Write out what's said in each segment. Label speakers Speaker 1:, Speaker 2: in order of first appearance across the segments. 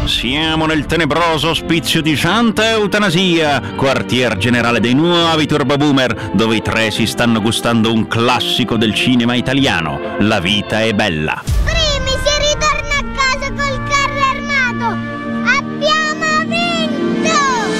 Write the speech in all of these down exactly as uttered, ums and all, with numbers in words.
Speaker 1: Siamo nel tenebroso ospizio di Santa Eutanasia, quartier generale dei nuovi Turbo Boomer, dove i tre si stanno gustando un classico del cinema italiano, La vita è bella.
Speaker 2: Primi, si ritorna a casa col carro armato! Abbiamo vinto!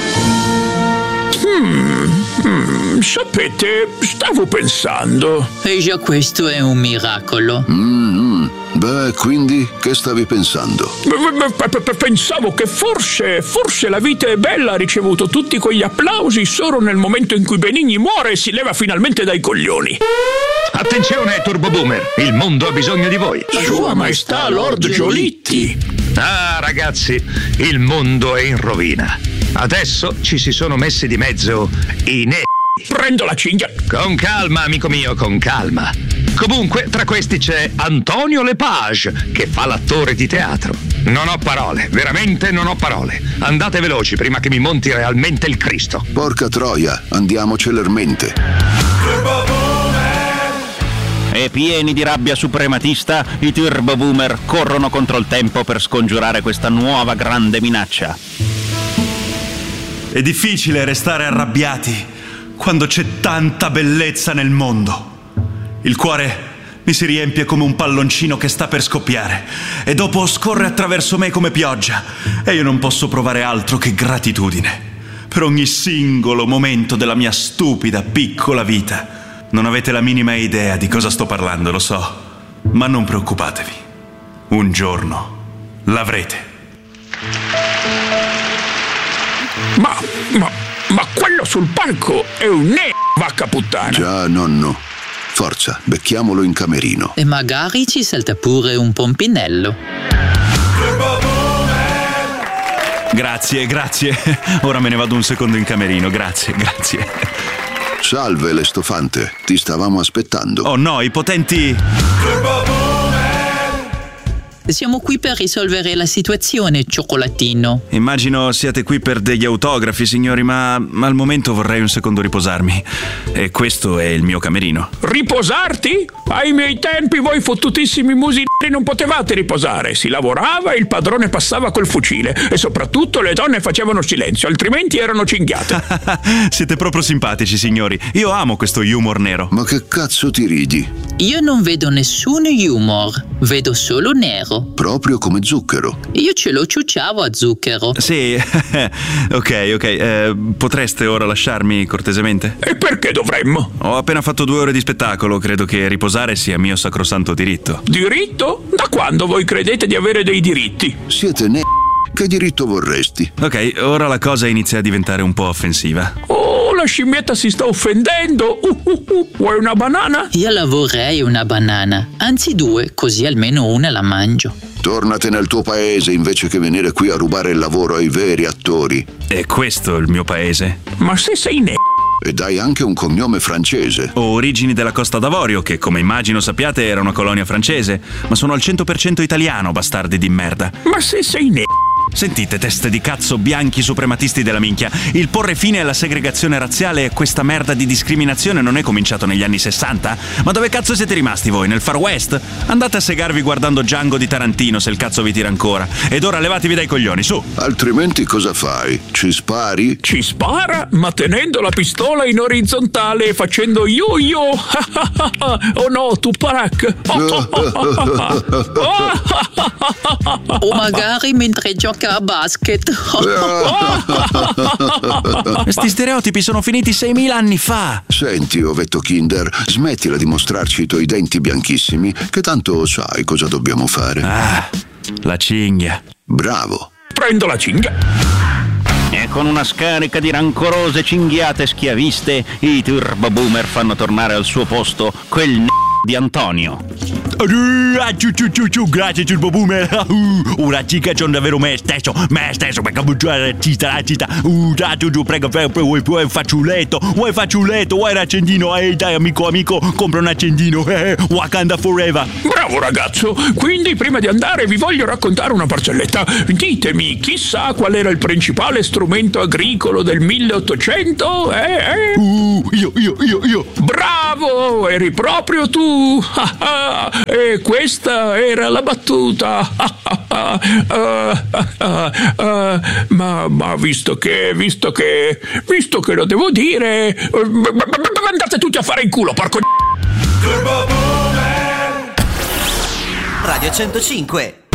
Speaker 3: Hmm, hmm, sapete, stavo pensando...
Speaker 4: E già questo è un miracolo.
Speaker 5: Mm-hmm. Beh, quindi, che stavi pensando?
Speaker 3: Pensavo che forse, forse La vita è bella ha ricevuto tutti quegli applausi solo nel momento in cui Benigni muore e si leva finalmente dai coglioni.
Speaker 6: Attenzione, Turbo Boomer, il mondo ha bisogno di voi.
Speaker 3: Sua Maestà Lord Giolitti.
Speaker 6: Ah, ragazzi, il mondo è in rovina. Adesso ci si sono messi di mezzo i ne...
Speaker 3: Prendo la cinghia.
Speaker 6: Con calma, amico mio, con calma. Comunque, tra questi c'è Antonio Lepage, che fa l'attore di teatro. Non ho parole, veramente non ho parole. Andate veloci prima che mi monti realmente il Cristo.
Speaker 5: Porca troia, andiamo celermente.
Speaker 1: E pieni di rabbia suprematista, i Turbo Boomer corrono contro il tempo per scongiurare questa nuova grande minaccia.
Speaker 7: È difficile restare arrabbiati quando c'è tanta bellezza nel mondo. Il cuore mi si riempie come un palloncino che sta per scoppiare e dopo scorre attraverso me come pioggia e io non posso provare altro che gratitudine per ogni singolo momento della mia stupida piccola vita. Non avete la minima idea di cosa sto parlando, lo so, ma non preoccupatevi. Un giorno l'avrete.
Speaker 3: Ma, ma, ma quello sul palco è un ne... vacca puttana.
Speaker 5: Già, nonno. Forza, becchiamolo in camerino.
Speaker 4: E magari ci salta pure un pompinello.
Speaker 7: Grazie, grazie. Ora me ne vado un secondo in camerino, grazie, grazie.
Speaker 5: Salve, Lestofante, ti stavamo aspettando.
Speaker 7: Oh no, i potenti...
Speaker 4: Siamo qui per risolvere la situazione, cioccolatino.
Speaker 7: Immagino siate qui per degli autografi, signori, ma, ma al momento vorrei un secondo riposarmi. E questo è il mio camerino.
Speaker 3: Riposarti? Ai miei tempi voi fottutissimi musi non potevate riposare. Si lavorava e il padrone passava col fucile. E soprattutto le donne facevano silenzio, altrimenti erano cinghiate.
Speaker 7: Siete proprio simpatici, signori. Io amo questo humor nero.
Speaker 5: Ma che cazzo ti ridi?
Speaker 4: Io non vedo nessun humor, vedo solo nero.
Speaker 5: Proprio come Zucchero.
Speaker 4: Io ce lo ciucciavo a Zucchero.
Speaker 7: Sì, ok, ok. Eh, potreste ora lasciarmi cortesemente?
Speaker 3: E perché dovremmo?
Speaker 7: Ho appena fatto due ore di spettacolo, credo che riposare sia mio sacrosanto diritto.
Speaker 3: Diritto? Da quando voi credete di avere dei diritti?
Speaker 5: Siete ne... Che diritto vorresti?
Speaker 7: Ok, ora la cosa inizia a diventare un po' offensiva.
Speaker 3: Oh, la scimmietta si sta offendendo. Uh, uh, uh. Vuoi una banana?
Speaker 4: Io la vorrei una banana, anzi due, così almeno una la mangio.
Speaker 5: Tornate nel tuo paese invece che venire qui a rubare il lavoro ai veri attori.
Speaker 7: È questo il mio paese?
Speaker 3: Ma se sei ne...
Speaker 5: E dai anche un cognome francese.
Speaker 7: Ho origini della Costa d'Avorio, che come immagino sappiate era una colonia francese, ma sono al cento per cento italiano, bastardi di merda.
Speaker 3: Ma se sei ne...
Speaker 7: Sentite, teste di cazzo bianchi suprematisti della minchia, il porre fine alla segregazione razziale e questa merda di discriminazione non è cominciato negli anni sessanta? Ma dove cazzo siete rimasti voi? Nel Far West? Andate a segarvi guardando Django di Tarantino se il cazzo vi tira ancora. Ed ora levatevi dai coglioni, su!
Speaker 5: Altrimenti cosa fai? Ci spari?
Speaker 3: Ci spara, ma tenendo la pistola in orizzontale e facendo yo-yo. Oh no, tu parac.
Speaker 4: O magari mentre gioca a basket.
Speaker 7: Questi stereotipi sono finiti seimila anni fa.
Speaker 5: Senti, ovetto Kinder, smettila di mostrarci i tuoi denti bianchissimi, che tanto sai cosa dobbiamo fare.
Speaker 7: Ah, la cinghia.
Speaker 5: Bravo.
Speaker 3: Prendo la cinghia.
Speaker 1: E con una scarica di rancorose cinghiate schiaviste, i Turbo Boomer fanno tornare al suo posto quel n***o di Antonio.
Speaker 7: Grazie Turbo Boomer. Una cica c'ho davvero me stesso, me stesso, perché la città, la città. Uh, prego, prego, vuoi, vuoi un facciuletto, vuoi facciuletto, vuoi un accendino, eh, dai amico, amico, compra un accendino, eh, Wakanda forever.
Speaker 3: Bravo ragazzo, quindi prima di andare vi voglio raccontare una barzelletta. Ditemi, chissà qual era il principale strumento agricolo del milleottocento? Eh, eh?
Speaker 7: Uh, io, io, io, io.
Speaker 3: Bravo, eri proprio tu. E questa era la battuta. uh, uh, uh, ma, ma visto che, visto che, visto che lo devo dire, uh, andate tutti a fare in culo, porco.
Speaker 8: Radio centocinque